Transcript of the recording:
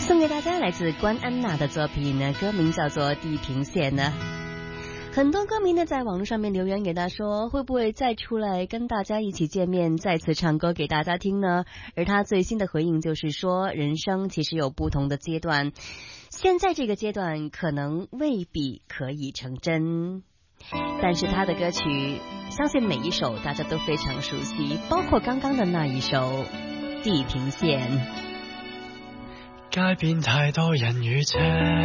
送给大家来自关安娜的作品呢，歌名叫做《地平线》呢。很多歌迷呢在网络上面留言给他说，会不会再出来跟大家一起见面，再次唱歌给大家听呢？而他最新的回应就是说，人生其实有不同的阶段，现在这个阶段可能未必可以成真，但是他的歌曲相信每一首大家都非常熟悉，包括刚刚的那一首《地平线》。 街邊太多人與車